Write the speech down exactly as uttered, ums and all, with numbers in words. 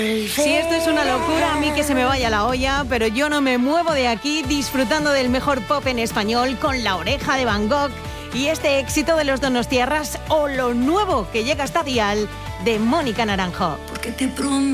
Si esto es una locura, a mí que se me vaya la olla, pero yo no me muevo de aquí disfrutando del mejor pop en español con La Oreja de Van Gogh y este éxito de los Donostiarras o lo nuevo que llega hasta Dial de Mónica Naranjo. Porque te prometo